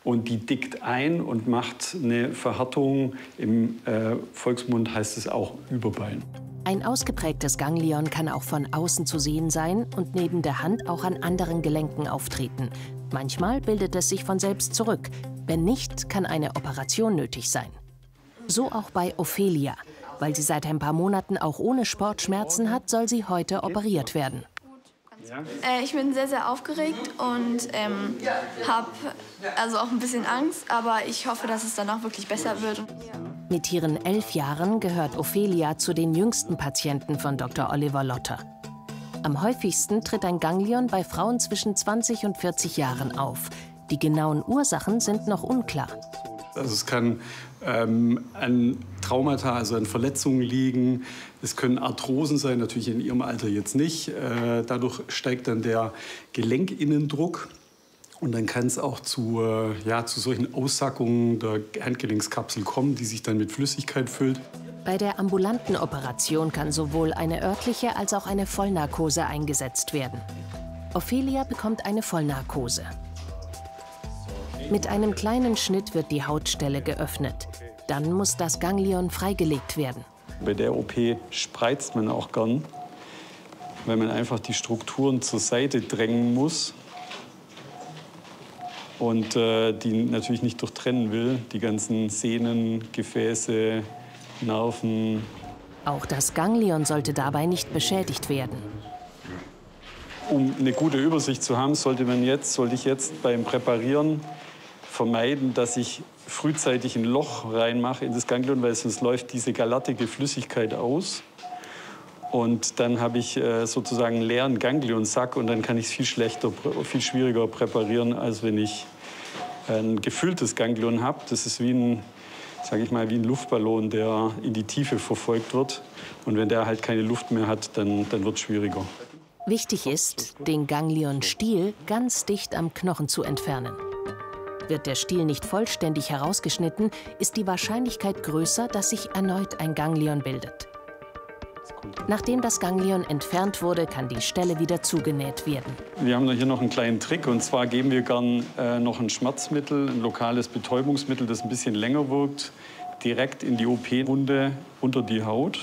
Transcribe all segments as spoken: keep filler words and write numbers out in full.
und die dickt ein und macht eine Verhärtung. Im äh, Volksmund heißt es auch Überbein. Ein ausgeprägtes Ganglion kann auch von außen zu sehen sein und neben der Hand auch an anderen Gelenken auftreten. Manchmal bildet es sich von selbst zurück. Wenn nicht, kann eine Operation nötig sein. So auch bei Ophelia. Weil sie seit ein paar Monaten auch ohne Sport Schmerzen hat, soll sie heute operiert werden. Äh, ich bin sehr, sehr aufgeregt und ähm, habe also auch ein bisschen Angst, aber ich hoffe, dass es dann auch wirklich besser wird. Mit ihren elf Jahren gehört Ophelia zu den jüngsten Patienten von Doktor Oliver Lotter. Am häufigsten tritt ein Ganglion bei Frauen zwischen zwanzig und vierzig Jahren auf. Die genauen Ursachen sind noch unklar. Also es kann ähm, an Traumata, also an Verletzungen liegen. Es können Arthrosen sein, natürlich in ihrem Alter jetzt nicht. Äh, dadurch steigt dann der Gelenkinnendruck. Und dann kann es auch zu, äh, ja, zu solchen Aussackungen der Handgelenkskapsel kommen, die sich dann mit Flüssigkeit füllt. Bei der ambulanten Operation kann sowohl eine örtliche als auch eine Vollnarkose eingesetzt werden. Ophelia bekommt eine Vollnarkose. Mit einem kleinen Schnitt wird die Hautstelle geöffnet. Dann muss das Ganglion freigelegt werden. Bei der O P spreizt man auch gern, weil man einfach die Strukturen zur Seite drängen muss und äh, die natürlich nicht durchtrennen will. Die ganzen Sehnen, Gefäße, Nerven. Auch das Ganglion sollte dabei nicht beschädigt werden. Um eine gute Übersicht zu haben, sollte man jetzt, sollte ich jetzt beim Präparieren vermeiden, dass ich frühzeitig ein Loch reinmache in das Ganglion, weil sonst läuft diese galattige Flüssigkeit aus. Und dann habe ich äh, sozusagen einen leeren Ganglionsack und dann kann ich es viel schlechter, viel schwieriger präparieren, als wenn ich ein gefülltes Ganglion habe. Das ist wie ein, sage ich mal, wie ein Luftballon, der in die Tiefe verfolgt wird. Und wenn der halt keine Luft mehr hat, dann, dann wird es schwieriger. Wichtig ist, den Ganglionstiel ganz dicht am Knochen zu entfernen. Wird der Stiel nicht vollständig herausgeschnitten, ist die Wahrscheinlichkeit größer, dass sich erneut ein Ganglion bildet. Nachdem das Ganglion entfernt wurde, kann die Stelle wieder zugenäht werden. Wir haben hier noch einen kleinen Trick. Und zwar geben wir gern äh, noch ein Schmerzmittel, ein lokales Betäubungsmittel, das ein bisschen länger wirkt, direkt in die O P-Wunde unter die Haut.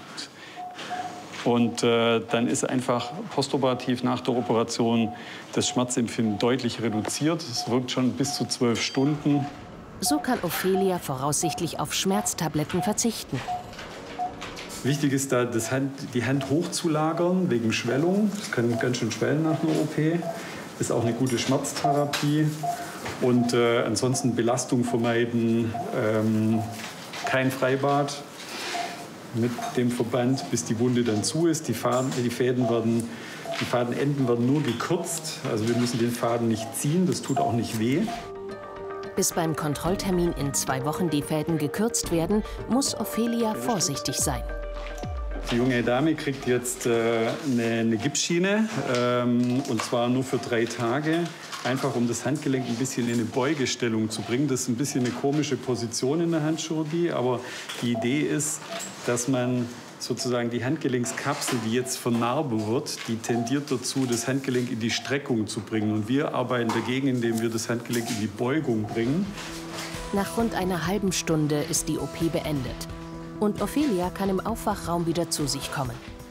Und äh, dann ist einfach postoperativ nach der Operation das Schmerzempfinden deutlich reduziert. Es wirkt schon bis zu zwölf Stunden. So kann Ophelia voraussichtlich auf Schmerztabletten verzichten. Wichtig ist da, das Hand, die Hand hochzulagern wegen Schwellung. Das kann ganz schön schwellen nach einer O P. Ist auch eine gute Schmerztherapie. Und äh, ansonsten Belastung vermeiden, ähm, kein Freibad mit dem Verband, bis die Wunde dann zu ist. Die, Faden, die, Fäden werden, die Fadenenden werden nur gekürzt. Also wir müssen den Faden nicht ziehen, das tut auch nicht weh. Bis beim Kontrolltermin in zwei Wochen die Fäden gekürzt werden, muss Ophelia vorsichtig sein. Die junge Dame kriegt jetzt äh, eine, eine Gipsschiene, ähm, und zwar nur für drei Tage. Einfach um das Handgelenk ein bisschen in eine Beugestellung zu bringen. Das ist ein bisschen eine komische Position in der Handchirurgie, aber die Idee ist, dass man sozusagen die Handgelenkskapsel, die jetzt vernarben wird, die tendiert dazu, das Handgelenk in die Streckung zu bringen. Und wir arbeiten dagegen, indem wir das Handgelenk in die Beugung bringen. Nach rund einer halben Stunde ist die O P beendet. Und Ophelia kann im Aufwachraum wieder zu sich kommen.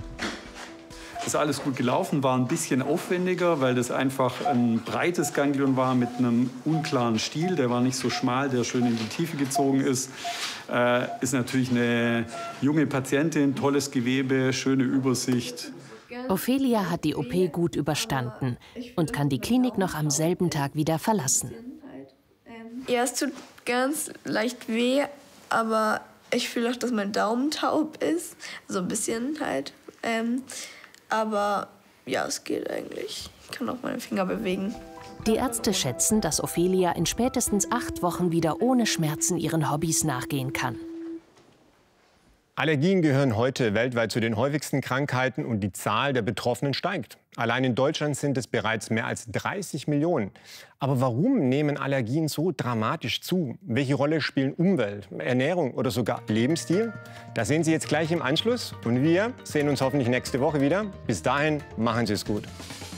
Das ist alles gut gelaufen, war ein bisschen aufwendiger, weil das einfach ein breites Ganglion war mit einem unklaren Stiel. Der war nicht so schmal, der schön in die Tiefe gezogen ist. Äh, ist natürlich eine junge Patientin, tolles Gewebe, schöne Übersicht. Ophelia hat die O P gut überstanden und kann die Klinik noch am selben Tag wieder verlassen. Ja, es tut ganz leicht weh, aber ich fühle auch, dass mein Daumen taub ist. So ein bisschen halt. Ähm, aber ja, es geht eigentlich. Ich kann auch meine Finger bewegen. Die Ärzte schätzen, dass Ophelia in spätestens acht Wochen wieder ohne Schmerzen ihren Hobbys nachgehen kann. Allergien gehören heute weltweit zu den häufigsten Krankheiten und die Zahl der Betroffenen steigt. Allein in Deutschland sind es bereits mehr als dreißig Millionen. Aber warum nehmen Allergien so dramatisch zu? Welche Rolle spielen Umwelt, Ernährung oder sogar Lebensstil? Das sehen Sie jetzt gleich im Anschluss. Und wir sehen uns hoffentlich nächste Woche wieder. Bis dahin, machen Sie es gut.